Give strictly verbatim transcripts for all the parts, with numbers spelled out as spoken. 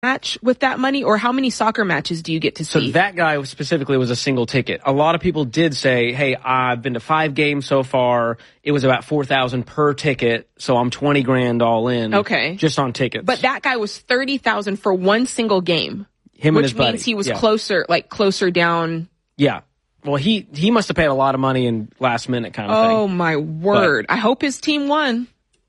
match with that money, or how many soccer matches do you get to see? So that guy specifically was a single ticket. A lot of people did say, hey, I've been to five games so far. It was about four thousand per ticket, so I'm twenty grand all in. Okay. Just on tickets. But that guy was thirty thousand for one single game. Him which and his buddy. means he was yeah. closer, like closer down. Yeah. Well, he, he must have paid a lot of money in last minute kind of oh, thing. Oh, my word. But, I hope his team won.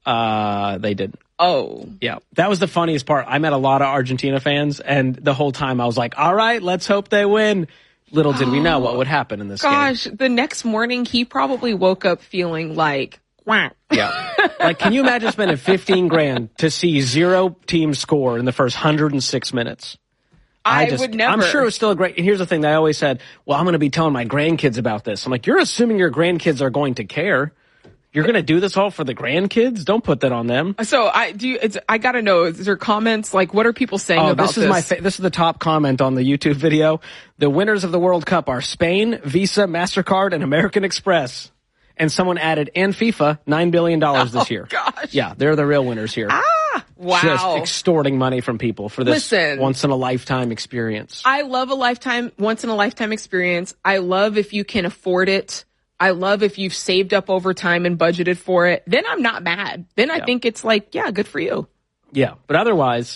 Uh, they didn't. Oh. Yeah. That was the funniest part. I met a lot of Argentina fans, and the whole time I was like, all right, let's hope they win. Little did we know what would happen in this Gosh, game. Gosh, the next morning he probably woke up feeling like, wow. Yeah. Like, can you imagine spending fifteen grand to see zero teams score in the first one hundred six minutes? I, I just, would never. I'm sure it was still a great. Here's the thing. They always said, well, I'm going to be telling my grandkids about this. I'm like, you're assuming your grandkids are going to care. You're going to do this all for the grandkids? Don't put that on them. So I do. It's, I got to know, is there comments? Like, what are people saying oh, about this? Is this? My fa- this is the top comment on the YouTube video. The winners of the World Cup are Spain, Visa, MasterCard, and American Express. And someone added, and FIFA, nine billion dollars this oh, year. Gosh. Yeah, they're the real winners here. Ah, wow. Just extorting money from people for this Listen, once-in-a-lifetime experience. I love a lifetime, once-in-a-lifetime experience. I love if you can afford it. I love if you've saved up over time and budgeted for it. Then I'm not mad. Then I yeah. think it's like, yeah, good for you. Yeah, but otherwise,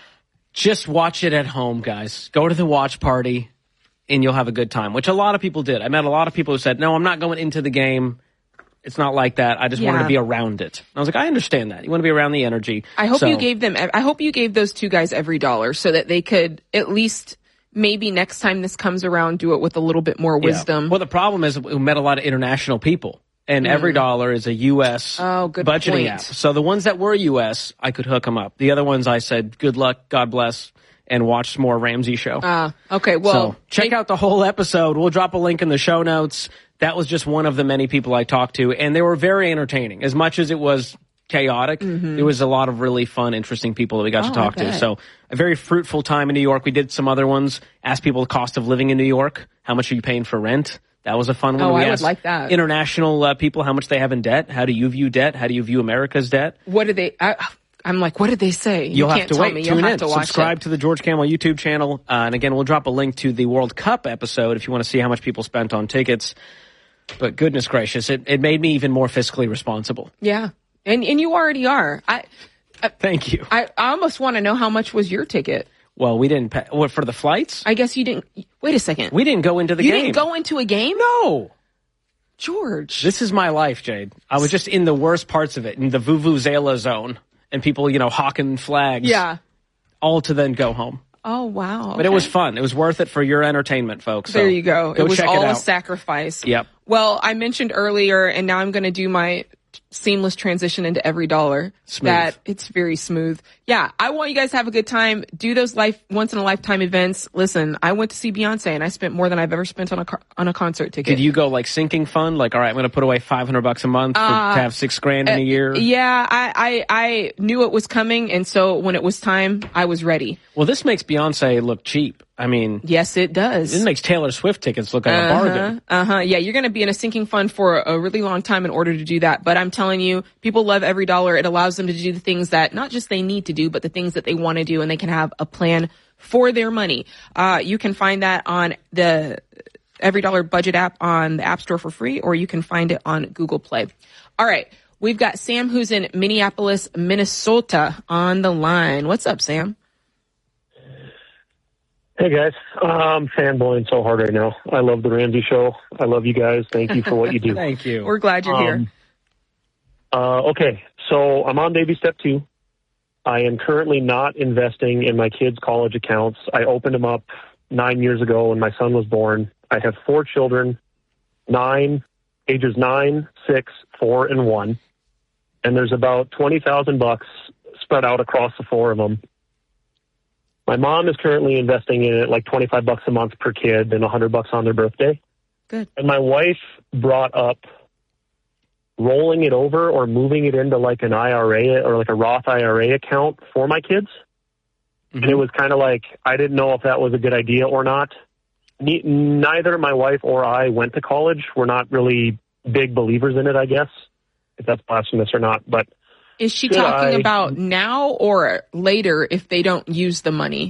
just watch it at home, guys. Go to the watch party, and you'll have a good time, which a lot of people did. I met a lot of people who said, no, I'm not going into the game. It's not like that. I just yeah. want to be around it. And I was like, I understand that. You want to be around the energy. I hope so, you gave them, I hope you gave those two guys every dollar so that they could at least maybe next time this comes around, do it with a little bit more wisdom. Yeah. Well, the problem is we met a lot of international people, and mm. every dollar is a U S oh, good budgeting point. app. So the ones that were U S, I could hook them up. The other ones I said, good luck, God bless, and watch some more Ramsey show. Ah, uh, okay. Well, so check maybe- out the whole episode. We'll drop a link in the show notes. That was just one of the many people I talked to, and they were very entertaining. As much as it was chaotic, mm-hmm. there was a lot of really fun, interesting people that we got oh, to talk to. So a very fruitful time in New York. We did some other ones, asked people the cost of living in New York. How much are you paying for rent? That was a fun one. Oh, we I asked would like that. International uh, people, how much they have in debt. How do you view debt? How do you view America's debt? What do they... I, I'm like, what did they say? You You'll can't have to tell wait. Me. Tune You'll in. have to watch Subscribe it. to the George Kamel YouTube channel. Uh, and again, we'll drop a link to the World Cup episode if you want to see how much people spent on tickets. But goodness gracious, it, it made me even more fiscally responsible. Yeah. And and you already are. I, I Thank you. I, I almost want to know how much was your ticket. Well, we didn't pay. What, for the flights? I guess you didn't. Wait a second. We didn't go into the you game. You didn't go into a game? No. George. This is my life, Jade. I was just in the worst parts of it, in the Vuvuzela zone, and people, you know, hawking flags. Yeah. All to then go home. Oh, wow. Okay. But it was fun. It was worth it for your entertainment, folks. So there you go. go It was check all it a out. sacrifice. Yep. Well, I mentioned earlier, and now I'm going to do my seamless transition into every dollar. Smooth. That it's very smooth. Yeah, I want you guys to have a good time. Do those life once in a lifetime events. Listen, I went to see Beyonce and I spent more than I've ever spent on a car, on a concert ticket. Did you go like sinking fund? Like, all right, I'm going to put away five hundred bucks a month for, uh, to have six grand in uh, a year? Yeah, I, I I knew it was coming, and so when it was time, I was ready. Well, this makes Beyonce look cheap. I mean, yes, it does. It makes Taylor Swift tickets look like uh-huh, a bargain. Uh-huh. Yeah, you're going to be in a sinking fund for a really long time in order to do that. But I'm telling you, people love every dollar. It allows them to do the things that not just they need to do, but the things that they want to do, and they can have a plan for their money. Uh, you can find that on the Every Dollar Budget app on the App Store for free, or you can find it on Google Play. All right. We've got Sam, who's in Minneapolis, Minnesota, on the line. What's up, Sam? Hey, guys. I'm fanboying so hard right now. I love the Ramsey Show. I love you guys. Thank you for what you do. Thank you. We're glad you're um, here. Uh, okay, so I'm on baby step two. I am currently not investing in my kids' college accounts. I opened them up nine years ago when my son was born. I have four children, nine, ages nine, six, four, and one. And there's about twenty thousand bucks spread out across the four of them. My mom is currently investing in it like twenty-five bucks a month per kid and one hundred bucks on their birthday. Good. And my wife brought up rolling it over or moving it into like an I R A or like a Roth I R A account for my kids. Mm-hmm. And it was kind of like, I didn't know if that was a good idea or not. Ne- neither my wife or I went to college. We're not really big believers in it, I guess, if that's blasphemous or not. But Is she Should talking I- about now or later if they don't use the money?